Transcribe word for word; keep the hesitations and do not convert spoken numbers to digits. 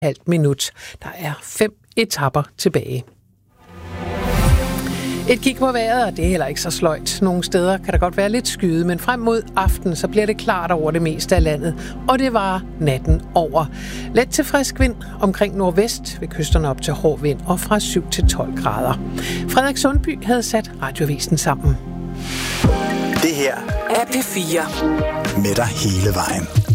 halvt minut. Der er fem etapper tilbage. Et kig på vejret, og det er heller ikke så sløjt. Nogle steder kan der godt være lidt skyde, men frem mod aften, så bliver det klart over det meste af landet, og det var natten over. Let til frisk vind omkring nordvest, ved kysterne op til hård vind, og fra syv til tolv grader. Frederik Sundby havde sat Radioavisen sammen. Det her er P fire. Med dig hele vejen.